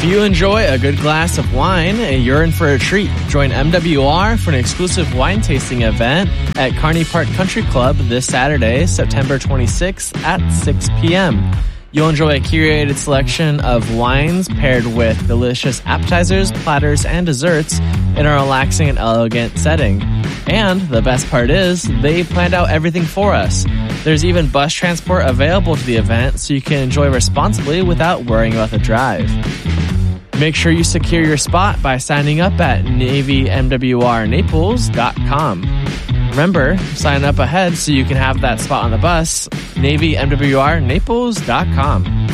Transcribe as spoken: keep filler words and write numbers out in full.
you enjoy a good glass of wine, you're in for a treat. Join M W R for an exclusive wine tasting event at Kearney Park Country Club this Saturday, September twenty-sixth at six p.m. You'll enjoy a curated selection of wines paired with delicious appetizers, platters, and desserts in a relaxing and elegant setting. And the best part is, they planned out everything for us. There's even bus transport available to the event, so you can enjoy responsibly without worrying about the drive. Make sure you secure your spot by signing up at Navy M W R Naples dot com. Remember, sign up ahead so you can have that spot on the bus. Navy M W R Naples dot com.